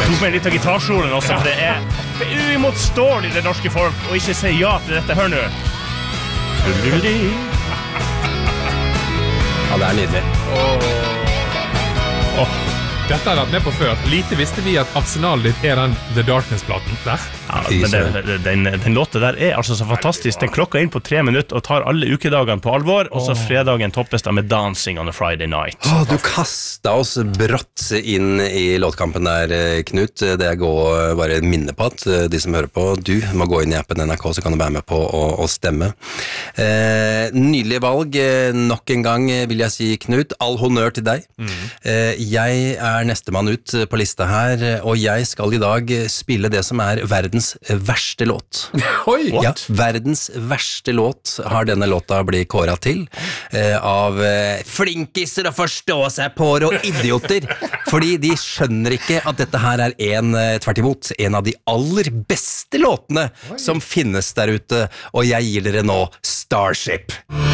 tok med en liten gitarsjolen også, for det er uimotståelig det norske folk, og ikke si ja til dette, hør nå. Ja, det nydelig. Dette har jeg vært med på før. Lite visste vi at arsenalet ditt den The Darkness-platen der. Ja, men den låta der altså så fantastisk. Den klokka inn på 3 minutter og tar alle ukedagene på alvor, og så fredagen toppes da med Dancing on a Friday Night. Du kastet oss brått inn i låtkampen der, Knut. Det går bare minne på at de som hører på, du må gå inn i appen NRK, så kan du være med på å stemme. Nydelig valg. Nok en gang vil jeg si, Knut, all honnør til deg. Jeg nestemann ut på lista her, og jeg skal i dag spille det som verdens verste låt. Oi! Ja, verdens verste låt har denne låta blitt kåret til av flinkiser å forstå seg på og idioter, fordi de skjønner ikke at dette her tvert imot, en av de aller beste låtene som finnes der ute, og jeg gir dere nå Starship.